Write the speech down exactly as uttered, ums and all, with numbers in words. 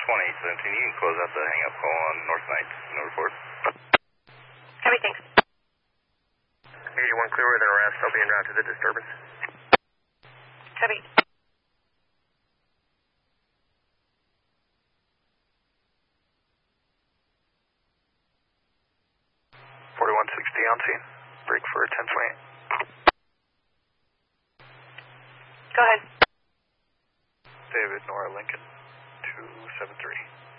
twenty seventeen, you can close out the hang-up call on North Ninth. No report. Copy, thanks. eighty-one clear with an arrest. I'll be en route to the disturbance. Copy. forty-one sixty on scene. Break for ten twenty-eight. Go ahead. David, Nora, Lincoln, two seven three.